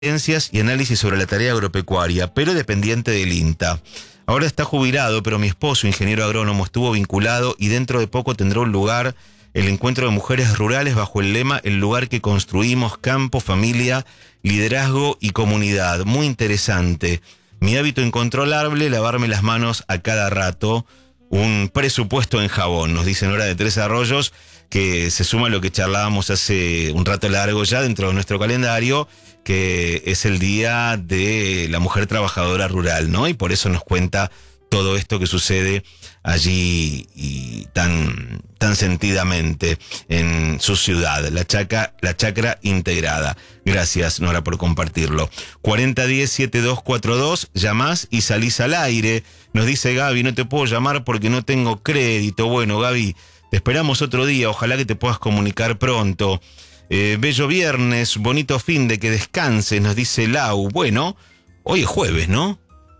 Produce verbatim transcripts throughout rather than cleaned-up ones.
ciencias y análisis sobre la tarea agropecuaria, pero dependiente del INTA. Ahora está jubilado, pero mi esposo, ingeniero agrónomo, estuvo vinculado y dentro de poco tendrá un lugar, el encuentro de mujeres rurales, bajo el lema El lugar que construimos, campo, familia, liderazgo y comunidad. Muy interesante. Mi hábito incontrolable, lavarme las manos a cada rato. Un presupuesto en jabón, nos dice Nora de Tres Arroyos, que se suma a lo que charlábamos hace un rato largo ya dentro de nuestro calendario, que es el Día de la Mujer Trabajadora Rural, ¿no? Y por eso nos cuenta todo esto que sucede allí y tan, tan sentidamente en su ciudad, la Chaca, la Chacra Integrada. Gracias, Nora, por compartirlo. cuarenta diez setenta y dos cuarenta y dos, llamás y salís al aire. Nos dice Gaby, no te puedo llamar porque no tengo crédito. Bueno, Gaby, te esperamos otro día, ojalá que te puedas comunicar pronto. Eh, bello viernes, bonito fin de que descanses, nos dice Lau. Bueno, hoy es jueves, ¿no?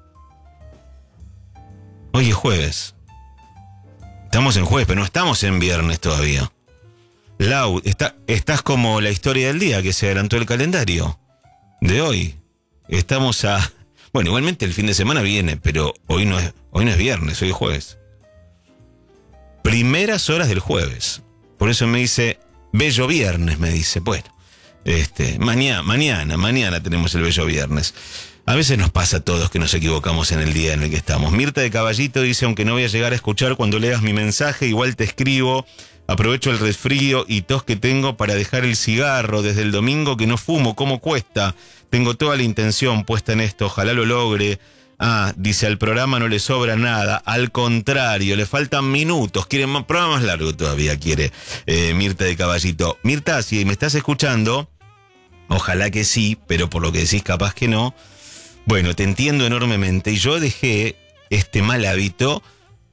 Hoy es jueves. Estamos en jueves, pero no estamos en viernes todavía. Lau, está, estás como la historia del día que se adelantó el calendario de hoy. Estamos a... Bueno, igualmente el fin de semana viene, pero hoy no es, hoy no es viernes, hoy es jueves. Primeras horas del jueves. Por eso me dice, bello viernes, me dice. Bueno, este, mañana, mañana, mañana tenemos el bello viernes. A veces nos pasa a todos que nos equivocamos en el día en el que estamos. Mirta de Caballito dice, aunque no voy a llegar a escuchar cuando leas mi mensaje, igual te escribo. Aprovecho el resfrío y tos que tengo para dejar el cigarro desde el domingo que no fumo. ¿Cómo cuesta? Tengo toda la intención puesta en esto. Ojalá lo logre. Ah, dice, al programa no le sobra nada. Al contrario, le faltan minutos. Quiere un programa más largo todavía, quiere eh, Mirta de Caballito. Mirta, si me estás escuchando, ojalá que sí, pero por lo que decís capaz que no. Bueno, te entiendo enormemente. Y yo dejé este mal hábito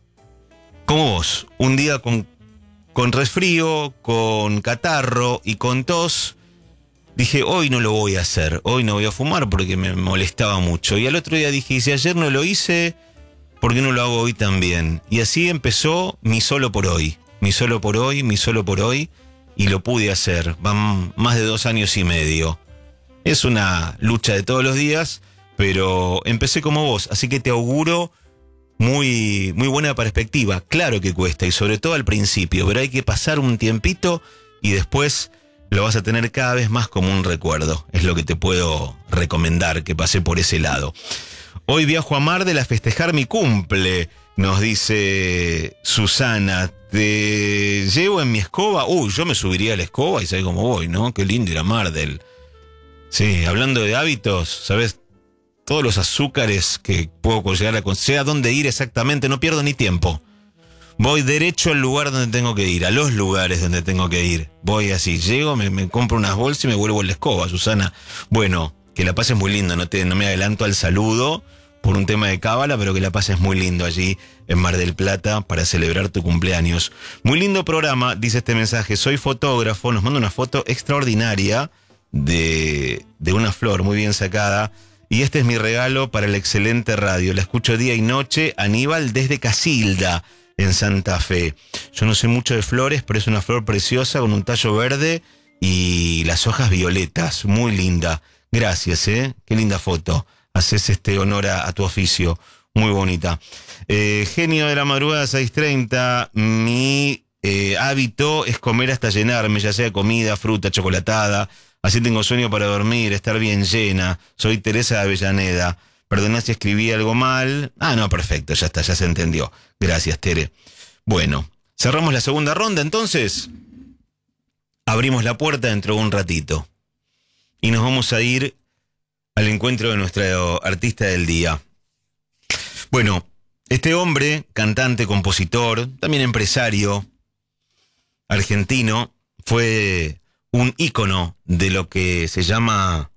como vos. Un día con, con resfrío, con catarro y con tos. Dije, hoy no lo voy a hacer. Hoy no voy a fumar porque me molestaba mucho. Y al otro día dije, y si ayer no lo hice, ¿por qué no lo hago hoy también? Y así empezó mi solo por hoy. Mi solo por hoy, mi solo por hoy. Y lo pude hacer. Van más de dos años y medio. Es una lucha de todos los días, pero empecé como vos, así que te auguro muy, muy buena perspectiva. Claro que cuesta, y sobre todo al principio, pero hay que pasar un tiempito y después lo vas a tener cada vez más como un recuerdo. Es lo que te puedo recomendar, que pasé por ese lado. Hoy viajo a Mardel a festejar mi cumple, nos dice Susana. ¿Te llevo en mi escoba? Uy, yo me subiría a la escoba y sabes cómo voy, ¿no? Qué lindo ir a Mardel. Sí, hablando de hábitos, ¿sabes? Todos los azúcares que puedo llegar a... Sé a dónde ir exactamente, no pierdo ni tiempo. Voy derecho al lugar donde tengo que ir, a los lugares donde tengo que ir. Voy así, llego, me, me compro unas bolsas y me vuelvo a la escoba, Susana. Bueno, que la pases muy lindo, no, te, no me adelanto al saludo por un tema de cábala, pero que la pases muy lindo allí en Mar del Plata para celebrar tu cumpleaños. Muy lindo programa, dice este mensaje. Soy fotógrafo, nos manda una foto extraordinaria de, de una flor muy bien sacada. Y este es mi regalo para la excelente radio. La escucho día y noche. Aníbal desde Casilda, en Santa Fe. Yo no sé mucho de flores, pero es una flor preciosa con un tallo verde y las hojas violetas. Muy linda. Gracias, ¿eh? Qué linda foto. Haces este honor a, a tu oficio. Muy bonita. Eh, genio de la madrugada, seis treinta. Mi eh, hábito es comer hasta llenarme, ya sea comida, fruta, chocolatada. Así tengo sueño para dormir, estar bien llena. Soy Teresa de Avellaneda. Perdona si escribí algo mal. Ah, no, perfecto, ya está, ya se entendió. Gracias, Tere. Bueno, cerramos la segunda ronda, entonces. Abrimos la puerta dentro de un ratito. Y nos vamos a ir al encuentro de nuestro artista del día. Bueno, este hombre, cantante, compositor, también empresario, argentino, fue un ícono de lo que se llama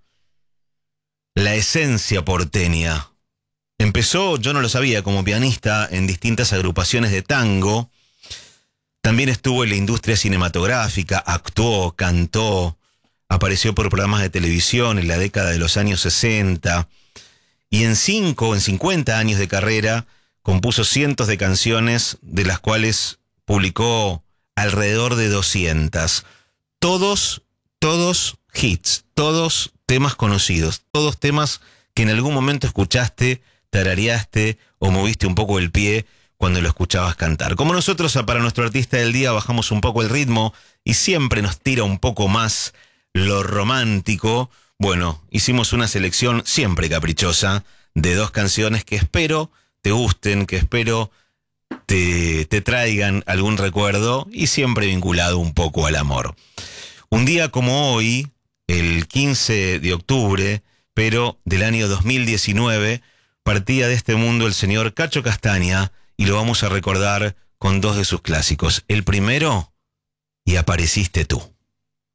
la esencia porteña. Empezó, yo no lo sabía, como pianista en distintas agrupaciones de tango. También estuvo en la industria cinematográfica, actuó, cantó, apareció por programas de televisión en la década de los años sesenta. Y en cinco o en cincuenta años de carrera compuso cientos de canciones, de las cuales publicó alrededor de doscientas. Todos, todos hits, todos temas conocidos, todos temas que en algún momento escuchaste, tarareaste o moviste un poco el pie cuando lo escuchabas cantar. Como nosotros, para nuestro artista del día, bajamos un poco el ritmo y siempre nos tira un poco más lo romántico, bueno, hicimos una selección siempre caprichosa de dos canciones que espero te gusten, que espero te, te traigan algún recuerdo y siempre vinculado un poco al amor. Un día como hoy, el quince de octubre, pero del año dos mil diecinueve, partía de este mundo el señor Cacho Castaña y lo vamos a recordar con dos de sus clásicos. El primero, Y apareciste tú.